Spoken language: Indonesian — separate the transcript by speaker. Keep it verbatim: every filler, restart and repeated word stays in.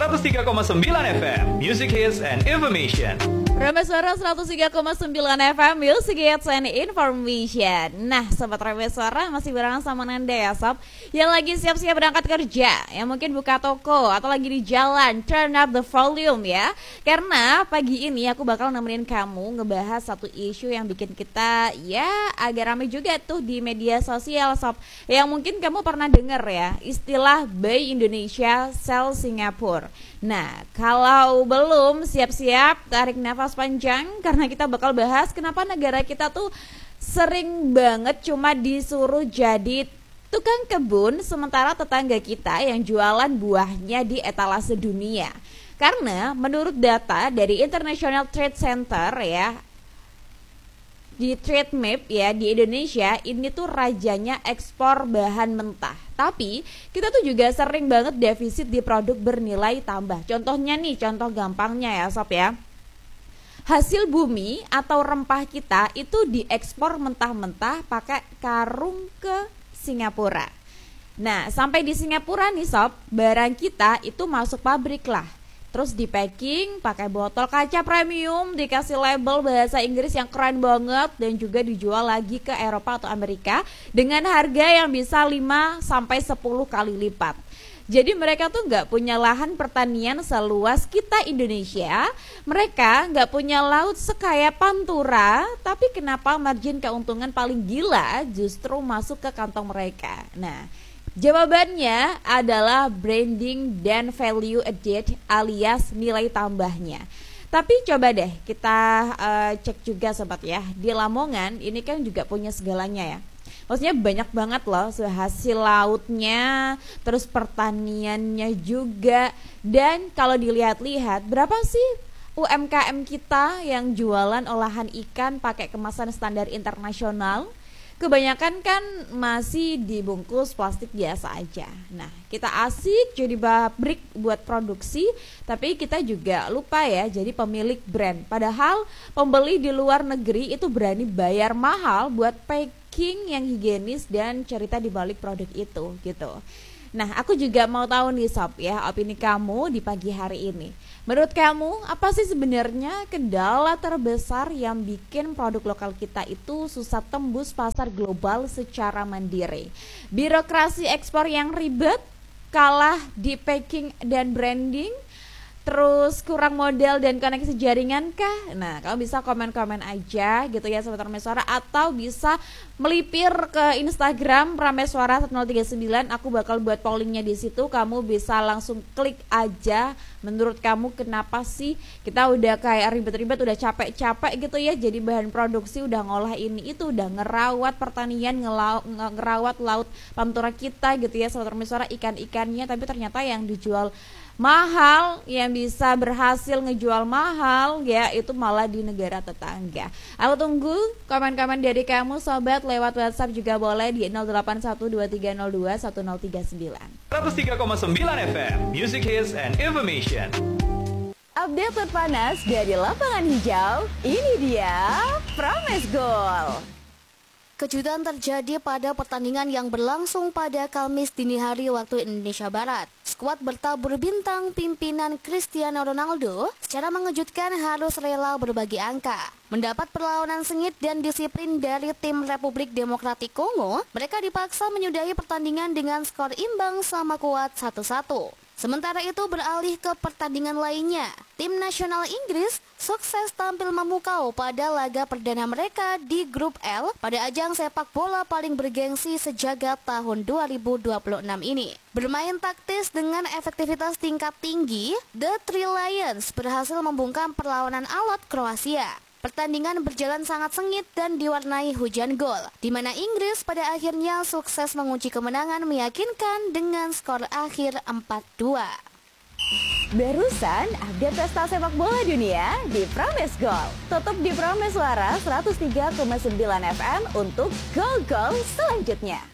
Speaker 1: seratus tiga koma sembilan F M, Music Hits and Information.
Speaker 2: Rameswara seratus tiga koma sembilan F M, Music Hits and Information. Nah, Sobat Rameswara masih bareng sama Nanda ya Sob, yang lagi siap-siap berangkat kerja, yang mungkin buka toko atau lagi di jalan. Turn up the volume ya, karena pagi ini aku bakal nemenin kamu ngebahas satu isu yang bikin kita ya agak ramai juga tuh di media sosial Sob, yang mungkin kamu pernah dengar ya, istilah Buy Indonesia, Sell Singapore. Nah, kalau belum, siap-siap tarik nafas panjang, karena kita bakal bahas kenapa negara kita tuh sering banget cuma disuruh jadi tukang kebun, sementara tetangga kita yang jualan buahnya di etalase dunia. Karena menurut data dari International Trade Center ya, di Trade Map ya, di Indonesia ini tuh rajanya ekspor bahan mentah. Tapi kita tuh juga sering banget defisit di produk bernilai tambah. Contohnya nih, contoh gampangnya ya Sob ya, hasil bumi atau rempah kita itu diekspor mentah-mentah pakai karung ke Singapura. Nah, sampai di Singapura nih Sob, barang kita itu masuk pabrik lah, terus di packing pakai botol kaca premium, dikasih label bahasa Inggris yang keren banget, dan juga dijual lagi ke Eropa atau Amerika dengan harga yang bisa lima sampai sepuluh kali lipat. Jadi mereka tuh gak punya lahan pertanian seluas kita Indonesia, mereka gak punya laut sekaya Pantura, tapi kenapa margin keuntungan paling gila justru masuk ke kantong mereka? Nah, jawabannya adalah branding dan value added alias nilai tambahnya. Tapi coba deh kita uh, cek juga Sobat ya, di Lamongan ini kan juga punya segalanya ya. Maksudnya banyak banget loh hasil lautnya, terus pertaniannya juga. Dan kalau dilihat-lihat, berapa sih U M K M kita yang jualan olahan ikan pakai kemasan standar internasional? Kebanyakan kan masih dibungkus plastik biasa aja. Nah, kita asik jadi pabrik buat produksi, tapi kita juga lupa ya jadi pemilik brand. Padahal pembeli di luar negeri itu berani bayar mahal buat packing yang higienis dan cerita di balik produk itu gitu. Nah, aku juga mau tahu nih Sob ya, opini kamu di pagi hari ini. Menurut kamu, apa sih sebenarnya kendala terbesar yang bikin produk lokal kita itu susah tembus pasar global secara mandiri? Birokrasi ekspor yang ribet, kalah di packing dan branding, terus kurang modal dan koneksi jaringan kah? Nah, kamu bisa komen-komen aja gitu ya Sobat Rameswara, atau bisa melipir ke Instagram Rameswara nol tiga sembilan. Aku bakal buat pollingnya di situ. Kamu bisa langsung klik aja. Menurut kamu kenapa sih kita udah kayak ribet-ribet, udah capek-capek gitu ya jadi bahan produksi, udah ngolah ini itu, udah ngerawat pertanian, ngelau, ngerawat laut Pantura kita gitu ya Sobat Rameswara, ikan-ikannya, tapi ternyata yang dijual mahal, yang bisa berhasil ngejual mahal ya itu malah di negara tetangga. Aku tunggu komen-komen dari kamu Sobat, lewat WhatsApp juga boleh di nol delapan satu dua tiga nol dua satu nol tiga sembilan.
Speaker 1: seratus tiga koma sembilan F M, Music Hits and Information.
Speaker 2: Update terpanas dari lapangan hijau, ini dia Promise Goal.
Speaker 3: Kejutan terjadi pada pertandingan yang berlangsung pada Kamis dini hari waktu Indonesia Barat. Skuad bertabur bintang pimpinan Cristiano Ronaldo secara mengejutkan harus rela berbagi angka. Mendapat perlawanan sengit dan disiplin dari tim Republik Demokratik Kongo, mereka dipaksa menyudahi pertandingan dengan skor imbang sama kuat satu satu. Sementara itu beralih ke pertandingan lainnya, tim nasional Inggris sukses tampil memukau pada laga perdana mereka di grup L pada ajang sepak bola paling bergengsi sejagat tahun dua ribu dua puluh enam ini. Bermain taktis dengan efektivitas tingkat tinggi, The Three Lions berhasil membungkam perlawanan alot Kroasia. Pertandingan berjalan sangat sengit dan diwarnai hujan gol, di mana Inggris pada akhirnya sukses mengunci kemenangan meyakinkan dengan skor akhir empat dua.
Speaker 2: Barusan update pesta sepak bola dunia di Promise Goal. Tutup di Promise Suara seratus tiga koma sembilan F M untuk gol-gol selanjutnya.